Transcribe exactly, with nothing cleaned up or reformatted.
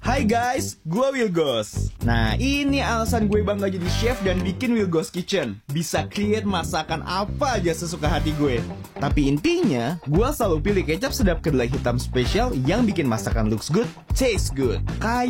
Hai guys, gue Wilgos. Nah, ini alasan gue bangga jadi chef dan bikin Wilgos Kitchen. Bisa create masakan apa aja sesuka hati gue. Tapi intinya, gue selalu pilih kecap sedap kedelai hitam spesial yang bikin masakan looks good, taste good. Kayak